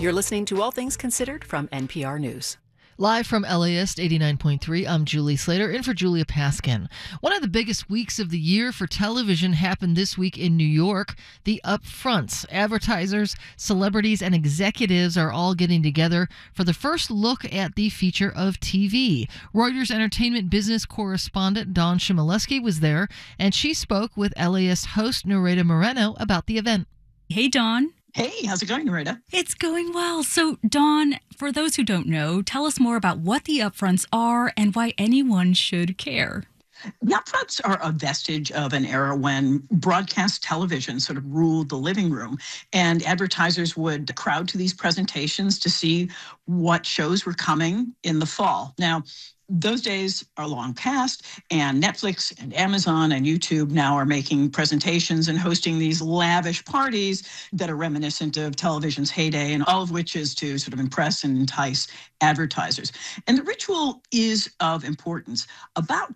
You're listening to All Things Considered from NPR News. Live from LAist 89.3, I'm Julie Slater, in for Julia Paskin. One of the biggest weeks of the year for television happened this week in New York. The Upfronts. Advertisers, celebrities, and executives are all getting together for the first look at the future of TV. Reuters entertainment business correspondent Dawn Chmielewski was there, and she spoke with LAist host Nareda Moreno about the event. Hey, Dawn. Hey, how's it going, Nareda? It's going well. So, Dawn, for those who don't know, tell us more about what the Upfronts are and why anyone should care. The Upfronts are a vestige of an era when broadcast television sort of ruled the living room, and advertisers would crowd to these presentations to see what shows were coming in the fall. Now, those days are long past, and Netflix and Amazon and YouTube now are making presentations and hosting these lavish parties that are reminiscent of television's heyday, and all of which is to sort of impress and entice advertisers. And the ritual is of importance. About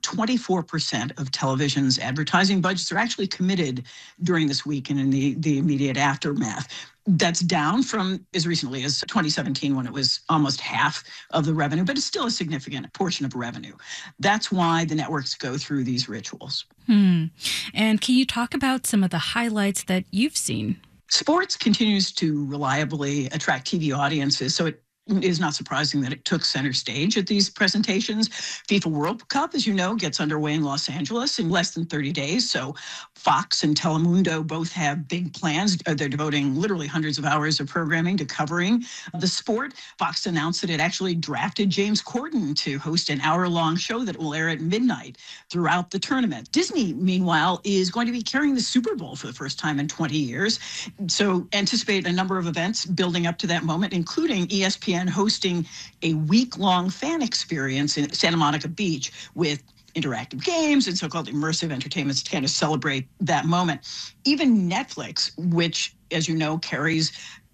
24% of television's advertising budgets are actually committed during this week and in the immediate aftermath. That's down from as recently as 2017 when it was almost half of the revenue, but it's still a significant portion of revenue. That's why the networks go through these rituals. And can you talk about some of the highlights that you've seen? Sports continues to reliably attract TV audiences, so it is not surprising that it took center stage at these presentations. FIFA World Cup, as you know, gets underway in Los Angeles in less than 30 days. So Fox and Telemundo both have big plans. They're devoting literally hundreds of hours of programming to covering the sport. Fox announced that it actually drafted James Corden to host an hour-long show that will air at midnight throughout the tournament. Disney, meanwhile, is going to be carrying the Super Bowl for the first time in 20 years. So anticipate a number of events building up to that moment, including ESPN hosting a week-long fan experience in Santa Monica Beach with interactive games and so-called immersive entertainments to kind of celebrate that moment. Even Netflix, which, as you know, carries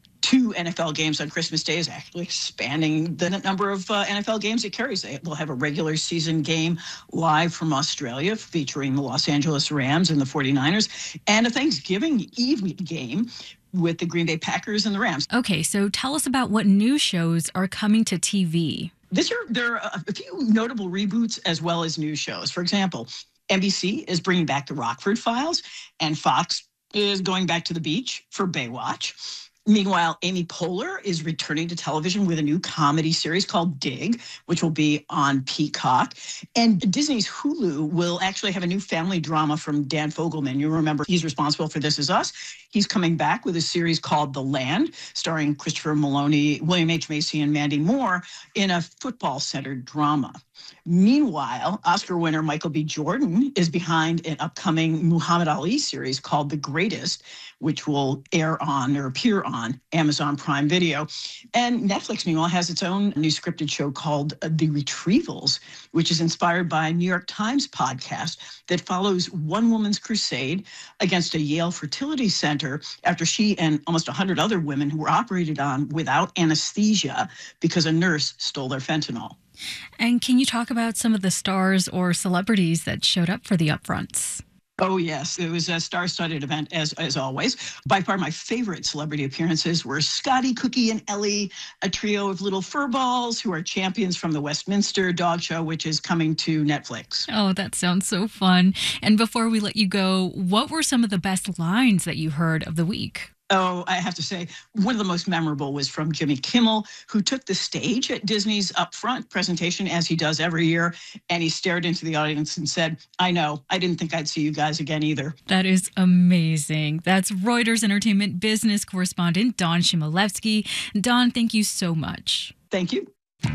2 NFL games on Christmas Day, is actually expanding the number of NFL games it carries. They will have a regular season game live from Australia featuring the Los Angeles Rams and the 49ers, and a Thanksgiving Eve game with the Green Bay Packers and the Rams. Okay, so tell us about what new shows are coming to TV. This year, there are a few notable reboots as well as new shows. For example, NBC is bringing back the Rockford Files, and Fox is going back to the beach for Baywatch. Meanwhile, Amy Poehler is returning to television with a new comedy series called Dig, which will be on Peacock. And Disney's Hulu will actually have a new family drama from Dan Fogelman. You remember he's responsible for This Is Us. He's coming back with a series called The Land, starring Christopher Maloney, William H. Macy, and Mandy Moore in a football-centered drama. Meanwhile, Oscar winner Michael B. Jordan is behind an upcoming Muhammad Ali series called The Greatest, which will air on or appear on Amazon Prime Video. And Netflix, meanwhile, has its own new scripted show called The Retrievals, which is inspired by a New York Times podcast that follows one woman's crusade against a Yale fertility center after she and almost 100 other women who were operated on without anesthesia because a nurse stole their fentanyl. And can you talk about some of the stars or celebrities that showed up for the Upfronts? Oh, yes. It was a star-studded event, as always. By far, my favorite celebrity appearances were Scotty, Cookie, and Ellie, a trio of little furballs who are champions from the Westminster Dog Show, which is coming to Netflix. Oh, that sounds so fun. And before we let you go, what were some of the best lines that you heard of the week? Oh, I have to say, one of the most memorable was from Jimmy Kimmel, who took the stage at Disney's Upfront presentation, as he does every year, and he stared into the audience and said, "I know, I didn't think I'd see you guys again either." That is amazing. That's Reuters entertainment business correspondent Dawn Chmielewski. Dawn, thank you so much. Thank you.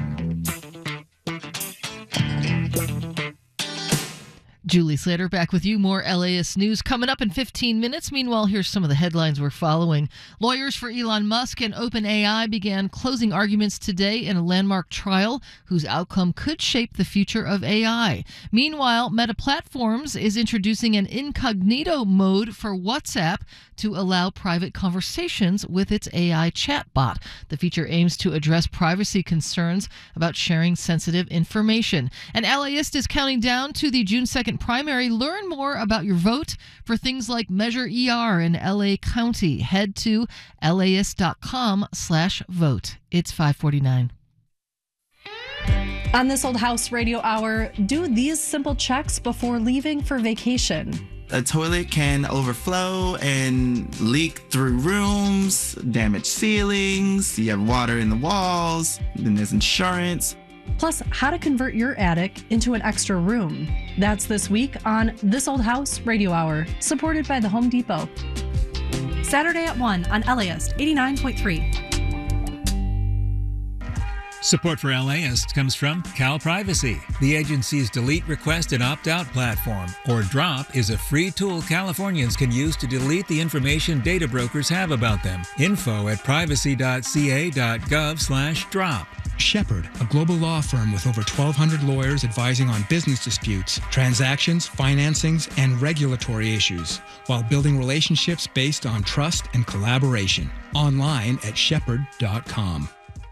Julie Slater back with you. More LAist news coming up in 15 minutes. Meanwhile, here's some of the headlines we're following. Lawyers for Elon Musk and OpenAI began closing arguments today in a landmark trial whose outcome could shape the future of AI. Meanwhile, Meta Platforms is introducing an incognito mode for WhatsApp to allow private conversations with its AI chatbot. The feature aims to address privacy concerns about sharing sensitive information. And LAist is counting down to the June 2nd second primary. Learn more about your vote for things like Measure ER in LA County. Head to LAist.com/vote. It's 5:49. On This Old House Radio Hour, do these simple checks before leaving for vacation. A toilet can overflow and leak through rooms, damage ceilings, you have water in the walls, then there's insurance. Plus, how to convert your attic into an extra room. That's this week on This Old House Radio Hour, supported by the Home Depot. Saturday at 1 on LAist 89.3. Support for LAist comes from Cal Privacy, the agency's delete request and opt-out platform, or DROP, is a free tool Californians can use to delete the information data brokers have about them. Info at privacy.ca.gov/drop. Shepherd, a global law firm with over 1,200 lawyers advising on business disputes, transactions, financings, and regulatory issues, while building relationships based on trust and collaboration. Online at shepherd.com.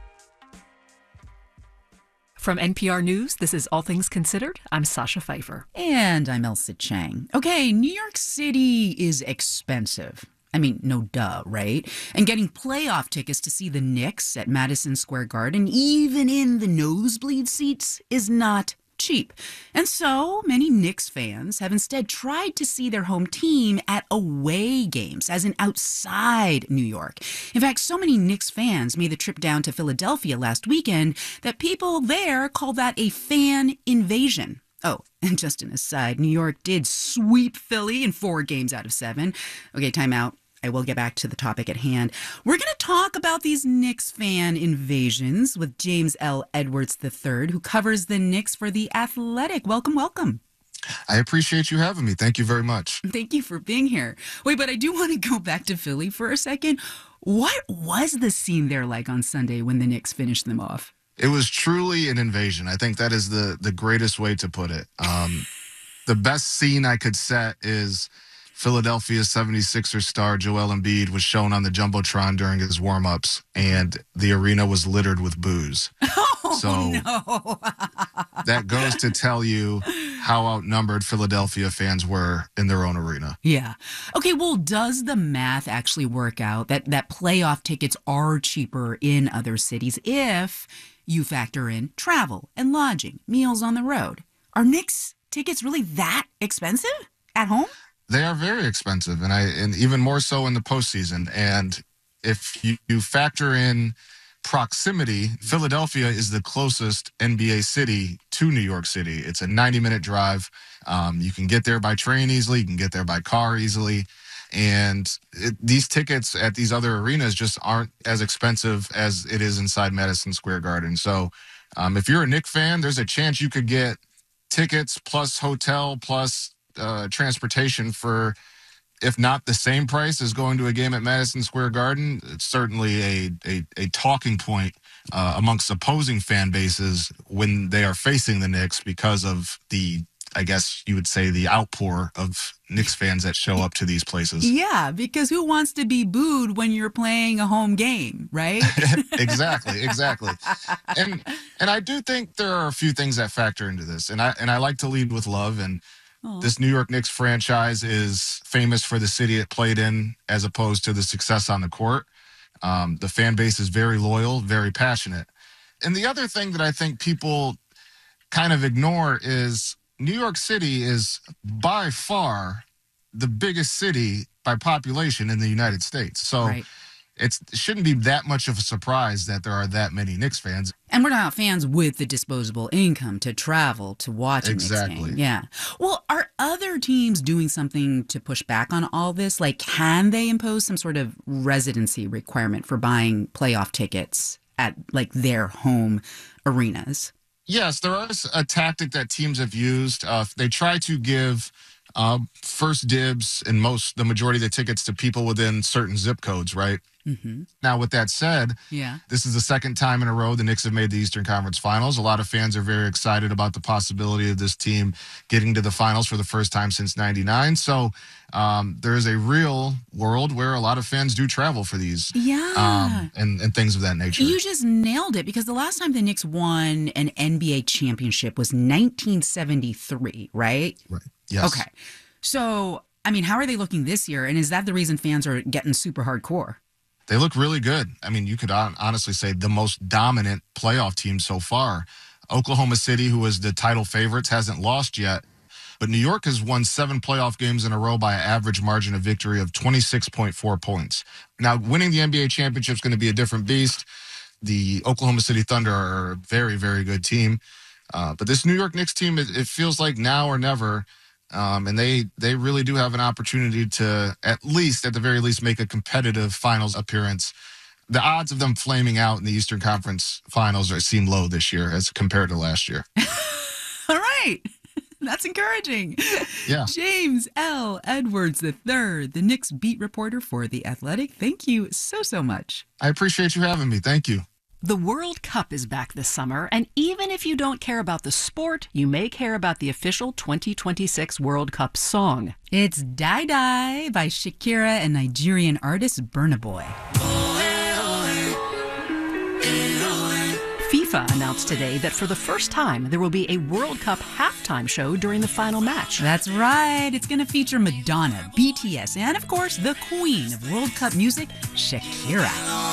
From NPR News, this is All Things Considered. I'm Sasha Pfeiffer. And I'm Elsa Chang. Okay, New York City is expensive. I mean, no duh, right? And getting playoff tickets to see the Knicks at Madison Square Garden, even in the nosebleed seats, is not cheap. And so many Knicks fans have instead tried to see their home team at away games, as in outside New York. In fact, so many Knicks fans made the trip down to Philadelphia last weekend that people there call that a fan invasion. Oh, and just an aside, New York did sweep Philly in 4 games out of 7. Okay, time out. I will get back to the topic at hand. We're going to talk about these Knicks fan invasions with James L. Edwards III, who covers the Knicks for The Athletic. Welcome, welcome. I appreciate you having me. Thank you very much. Thank you for being here. Wait, but I do want to go back to Philly for a second. What was the scene there like on Sunday when the Knicks finished them off? It was truly an invasion. I think that is the greatest way to put it. The best scene I could set is Philadelphia's 76ers star Joel Embiid was shown on the Jumbotron during his warm-ups, and the arena was littered with booze. Oh, so no. that goes to tell you how outnumbered Philadelphia fans were in their own arena. Yeah. Okay, well, does the math actually work out that playoff tickets are cheaper in other cities if you factor in travel and lodging, meals on the road? Are Knicks tickets really that expensive at home? They are very expensive, and even more so in the postseason. And if you factor in proximity, Philadelphia is the closest NBA city to New York City. It's a 90-minute drive. You can get there by train easily. You can get there by car easily. And these tickets at these other arenas just aren't as expensive as it is inside Madison Square Garden. So if you're a Knicks fan, there's a chance you could get tickets plus hotel plus transportation for, if not the same price as going to a game at Madison Square Garden. It's certainly a talking point amongst opposing fan bases when they are facing the Knicks because of the, I guess you would say, the outpour of Knicks fans that show up to these places. Yeah, because who wants to be booed when you're playing a home game, right? Exactly. And I do think there are a few things that factor into this. And I like to lead with love. And this New York Knicks franchise is famous for the city it played in as opposed to the success on the court. The fan base is very loyal, very passionate. And the other thing that I think people kind of ignore is New York City is by far the biggest city by population in the United States. So it shouldn't be that much of a surprise that there are that many Knicks fans. And we're not fans with the disposable income to travel to watch a Knicks game. Yeah. Well, are other teams doing something to push back on all this? Like, can they impose some sort of residency requirement for buying playoff tickets at, like, their home arenas? Yes, there is a tactic that teams have used. They try to give first dibs and the majority of the tickets to people within certain zip codes, right? Now, with that said, this is the second time in a row the Knicks have made the Eastern Conference Finals. A lot of fans are very excited about the possibility of this team getting to the finals for the first time since '99. So there is a real world where a lot of fans do travel for these and things of that nature. You just nailed it, because the last time the Knicks won an NBA championship was 1973, right? Right. Yes. Okay. So, I mean, how are they looking this year? And is that the reason fans are getting super hardcore? They look really good. I mean, you could honestly say the most dominant playoff team so far. Oklahoma City, who was the title favorites, hasn't lost yet. But New York has won 7 playoff games in a row by an average margin of victory of 26.4 points. Now, winning the NBA championship is going to be a different beast. The Oklahoma City Thunder are a very, very good team. But this New York Knicks team, it feels like now or never. And they really do have an opportunity to, at the very least, make a competitive finals appearance. The odds of them flaming out in the Eastern Conference Finals seem low this year as compared to last year. All right. That's encouraging. Yeah. James L. Edwards III, the Knicks beat reporter for The Athletic. Thank you so much. I appreciate you having me. Thank you. The World Cup is back this summer, and even if you don't care about the sport, you may care about the official 2026 World Cup song. It's Die Die by Shakira and Nigerian artist Burna Boy. FIFA announced today that for the first time, there will be a World Cup halftime show during the final match. That's right. It's going to feature Madonna, BTS, and of course, the queen of World Cup music, Shakira.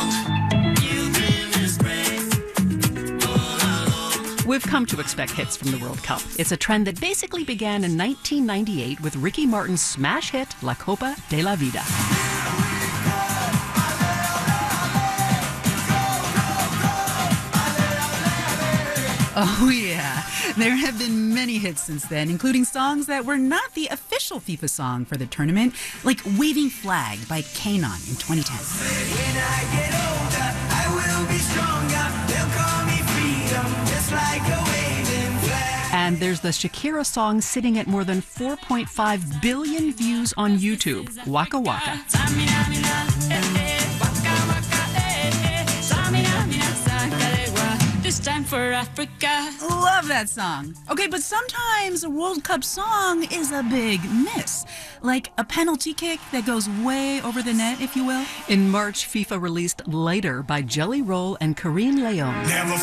We've come to expect hits from the World Cup. It's a trend that basically began in 1998 with Ricky Martin's smash hit, La Copa de la Vida. Oh, yeah. There have been many hits since then, including songs that were not the official FIFA song for the tournament, like Waving Flag by Kanon in 2010. When I get older, I will be stronger. They'll call me freedom, just like a waving flag. And there's the Shakira song sitting at more than 4.5 billion views on YouTube, Waka Waka. This time for Africa. Love that song. Okay, but sometimes a World Cup song is a big miss. Like a penalty kick that goes way over the net, if you will. In March, FIFA released Later by Jelly Roll and Karine Leon. Never